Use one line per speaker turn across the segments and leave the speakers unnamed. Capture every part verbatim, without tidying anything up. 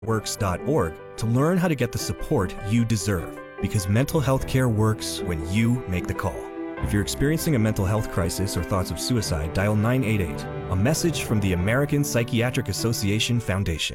works dot org to learn how to get the support you deserve, because mental health care works when you make the call. If you're experiencing a mental health crisis or thoughts of suicide, dial nine eight eight, a message from the American Psychiatric Association Foundation.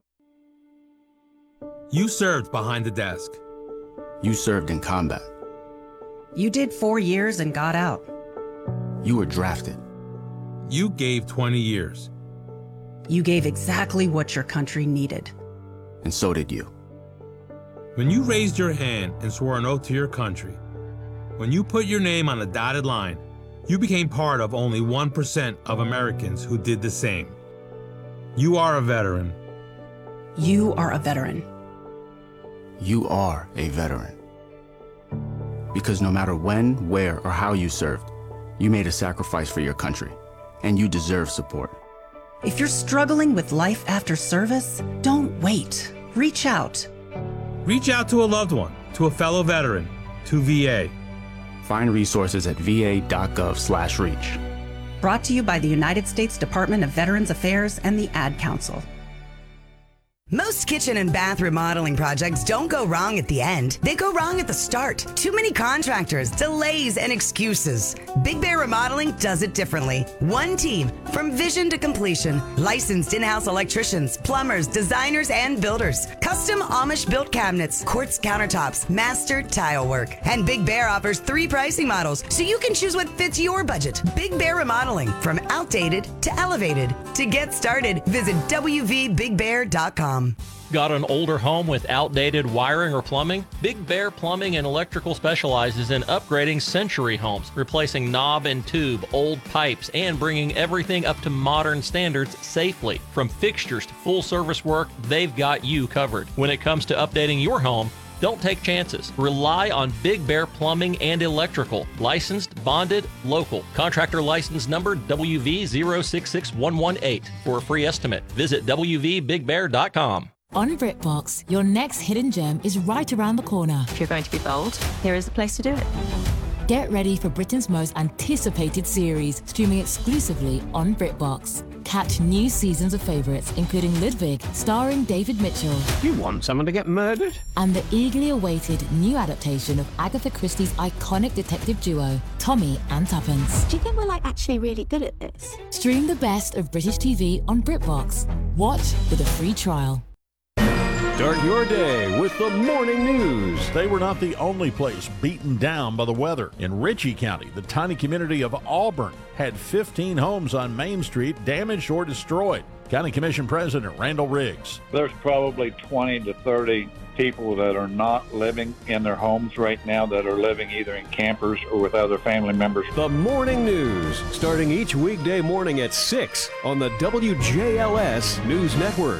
You served behind the desk.
You served in combat.
You did four years and got out.
You were drafted.
You gave twenty years.
You gave exactly what your country needed.
And so did you.
When you raised your hand and swore an oath to your country, when you put your name on a dotted line, you became part of only one percent of Americans who did the same. You are a veteran.
You are a veteran.
You are a veteran. Because no matter when, where, or how you served, you made a sacrifice for your country, and you deserve support.
If you're struggling with life after service, don't wait. Reach out.
Reach out to a loved one, to a fellow veteran, to V A.
Find resources at v a dot gov slash reach.
Brought to you by the United States Department of Veterans Affairs and the Ad Council.
Most kitchen and bath remodeling projects don't go wrong at the end. They go wrong at the start. Too many contractors, delays, and excuses. Big Bear Remodeling does it differently. One team, from vision to completion. Licensed in-house electricians, plumbers, designers, and builders. Custom Amish-built cabinets, quartz countertops, master tile work. And Big Bear offers three pricing models, so you can choose what fits your budget. Big Bear Remodeling, from outdated to elevated. To get started, visit w v big bear dot com.
Got an older home with outdated wiring or plumbing? Big Bear Plumbing and Electrical specializes in upgrading century homes, replacing knob and tube, old pipes, and bringing everything up to modern standards safely. From fixtures to full service work, they've got you covered. When it comes to updating your home, don't take chances. Rely on Big Bear Plumbing and Electrical. Licensed, bonded, local. Contractor license number W V zero six six one one eight. For a free estimate, visit w v big bear dot com.
On BritBox, your next hidden gem is right around the corner.
If you're going to be bold, here is the place to do it.
Get ready for Britain's most anticipated series, streaming exclusively on BritBox. Catch new seasons of favourites, including Ludwig, starring David Mitchell.
You want someone to get murdered?
And the eagerly awaited new adaptation of Agatha Christie's iconic detective duo, Tommy and Tuppence.
Do you think we're like actually really good at this?
Stream the best of British T V on BritBox. Watch with a free trial.
Start your day with the morning news. They were not the only place beaten down by the weather. In Ritchie County, the tiny community of Auburn had fifteen homes on Main Street damaged or destroyed. County Commission President Randall Riggs.
There's probably twenty to thirty people that are not living in their homes right now, that are living either in campers or with other family members.
The morning news, starting each weekday morning at six on the W J L S News Network.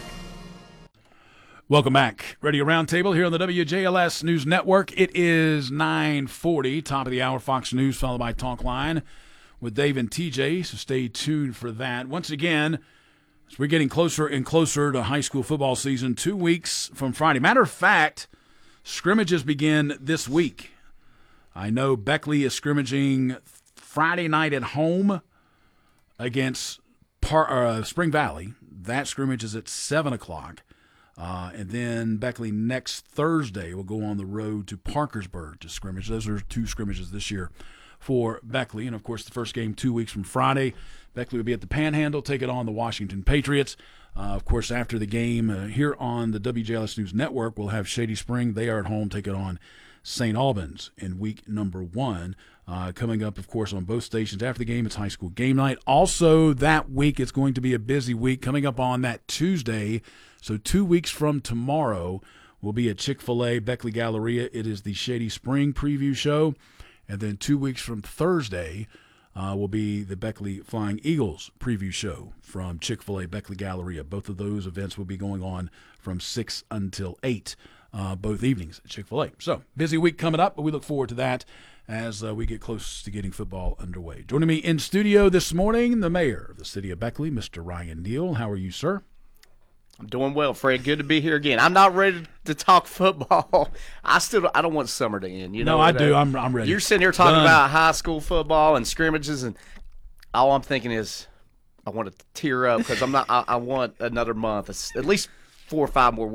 Welcome back. Radio Roundtable here on the W J L S News Network. It is nine forty, top of the hour, Fox News, followed by Talk Line with Dave and T J, so stay tuned for that. Once again, as we're getting closer and closer to high school football season, two weeks from Friday. Matter of fact, scrimmages begin this week. I know Beckley is scrimmaging Friday night at home against Par- uh, Spring Valley. That scrimmage is at seven o'clock. Uh, and then Beckley next Thursday will go on the road to Parkersburg to scrimmage. Those are two scrimmages this year for Beckley. And, of course, the first game two weeks from Friday, Beckley will be at the Panhandle, take it on the Washington Patriots. Uh, of course, after the game uh, here on the W J L S News Network, we'll have Shady Spring. They are at home, take it on Saint Albans in week number one. Uh, coming up, of course, on both stations after the game, it's high school game night. Also, that week, it's going to be a busy week. Coming up on that Tuesday, so two weeks from tomorrow, we'll be at Chick-fil-A, Beckley Galleria. It is the Shady Spring preview show. And then two weeks from Thursday uh, will be the Beckley Flying Eagles preview show from Chick-fil-A, Beckley Galleria. Both of those events will be going on from six until eight, uh, both evenings at Chick-fil-A. So, busy week coming up, but we look forward to that as uh, we get close to getting football underway. Joining me in studio this morning, the mayor of the city of Beckley, Mister Ryan Neal. How are you, sir?
I'm doing well, Fred. Good to be here again. I'm not ready to talk football. I still don't, I don't want summer to end. You know,
no, I do. I'm I'm ready.
You're sitting here talking
Done.
about high school football and scrimmages, and all I'm thinking is I want to tear up because I'm not. I, I want another month, at least four or five more